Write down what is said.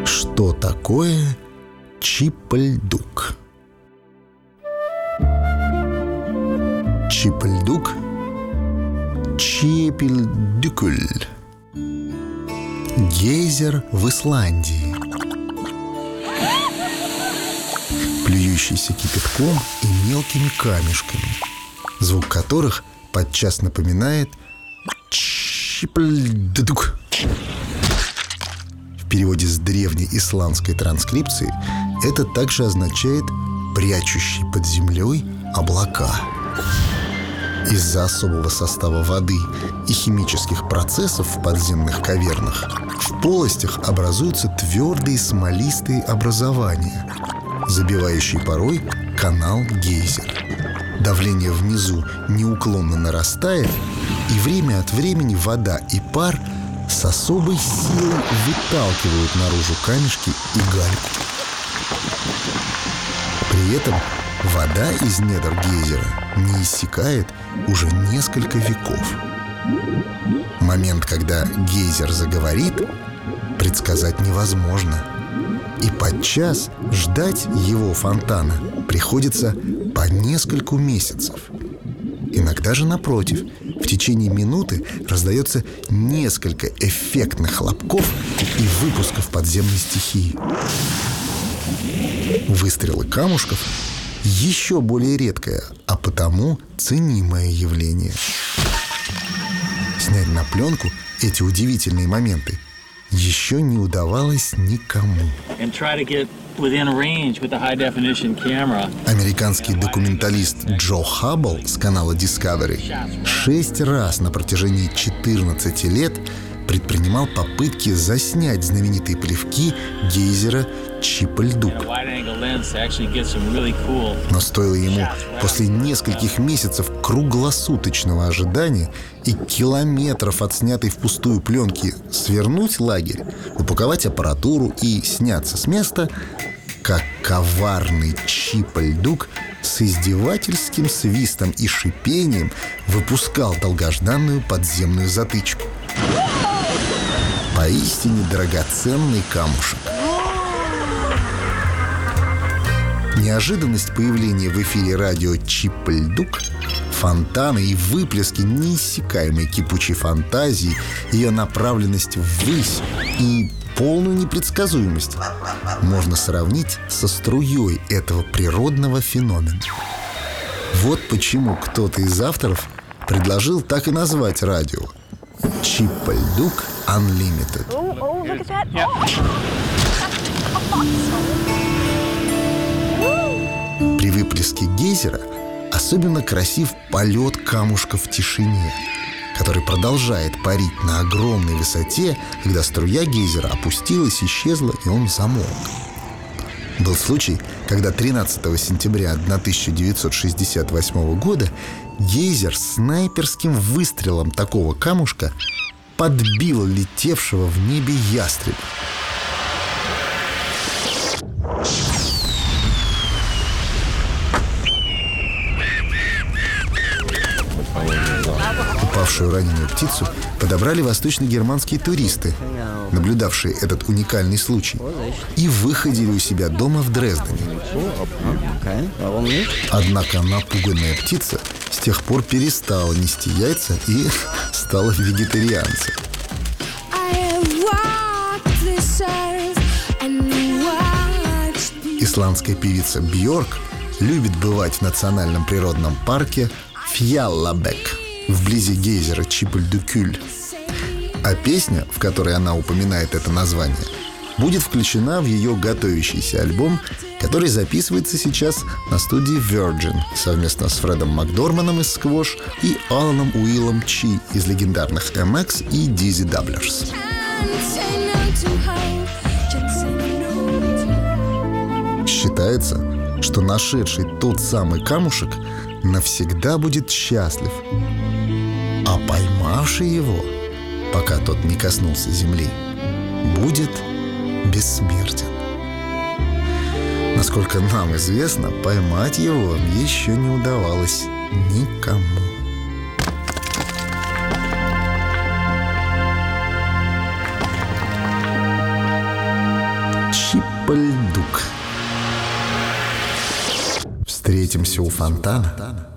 Что такое Чипольдук? Чипольдук, Чипольдукуль. Гейзер в Исландии, плюющийся кипятком и мелкими камешками, звук которых подчас напоминает Чипольдук. В переводе с древней исландской транскрипции это также означает «прячущий под землей облака». Из-за особого состава воды и химических процессов в подземных кавернах в полостях образуются твердые смолистые образования, забивающие порой канал-гейзер. Давление внизу неуклонно нарастает, и время от времени вода и пар с особой силой выталкивают наружу камешки и гальку. При этом вода из недр гейзера не иссякает уже несколько веков. Момент, когда гейзер заговорит, предсказать невозможно. И подчас ждать его фонтана приходится по нескольку месяцев. Иногда же, напротив, в течение минуты раздается несколько эффектных хлопков и выпусков подземной стихии. Выстрелы камушков — еще более редкое, а потому ценимое явление. Снять на пленку эти удивительные моменты еще не удавалось никому. Американский документалист Джо Хаббл с канала Discovery 6 раз на протяжении 14 лет предпринимал попытки заснять знаменитые плевки гейзера Чипольдук. Но стоило ему после нескольких месяцев круглосуточного ожидания и километров отснятой впустую пленки свернуть лагерь, упаковать аппаратуру и сняться с места, как коварный Чипольдук с издевательским свистом и шипением выпускал долгожданную подземную затычку. Поистине драгоценный камушек. Неожиданность появления в эфире радио Чипольдук, фонтаны и выплески неиссякаемой кипучей фантазии, ее направленность ввысь и полную непредсказуемость можно сравнить со струей этого природного феномена. Вот почему кто-то из авторов предложил так и назвать радио — Чипольдук Unlimited. При выплеске гейзера особенно красив полет камушка в тишине, который продолжает парить на огромной высоте, когда струя гейзера опустилась, исчезла, и он замолк. Был случай, когда 13 сентября 1968 года гейзер снайперским выстрелом такого камушка подбил летевшего в небе ястреба. Упавшую раненую птицу подобрали восточно-германские туристы, наблюдавшие этот уникальный случай, и выходили у себя дома в Дрездене. Однако напуганная птица с тех пор перестала нести яйца и стала вегетарианцем. Исландская певица Бьорк любит бывать в национальном природном парке Фьяллабек вблизи гейзера Чипольдукуль. А песня, в которой она упоминает это название, будет включена в ее готовящийся альбом, который записывается сейчас на студии Virgin совместно с Фредом Макдорманом из Сквош и Аланом Уиллом Чи из легендарных MX и Dizzy Dabblers. Считается, что нашедший тот самый камушек навсегда будет счастлив, а поймавший его, пока тот не коснулся земли, будет бессмертен. Насколько нам известно, поймать его еще не удавалось никому. Чипальдук. Встретимся у фонтана